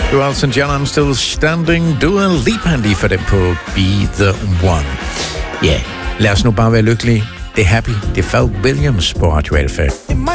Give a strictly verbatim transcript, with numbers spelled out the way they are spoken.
Du Elton John, I'm Still Standing. Dua Lipa lige for dem på Be The One. Ja, yeah. Lad os nu bare være lykkelige. Det er Happy. Det er Pharrell Williams på Radio A F M.